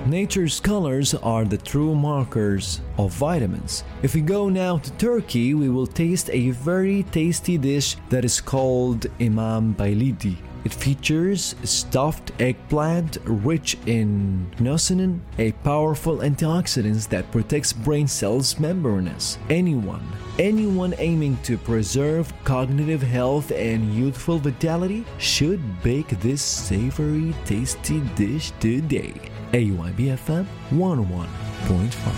Nature's colors are the true markers of vitamins. If we go now to Turkey, we will taste a very tasty dish that is called Imam Baylidi. It features stuffed eggplant rich in quinosin, a powerful antioxidant that protects brain cells' membranous. Anyone aiming to preserve cognitive health and youthful vitality should bake this savory, tasty dish today. AYB FM 101.5.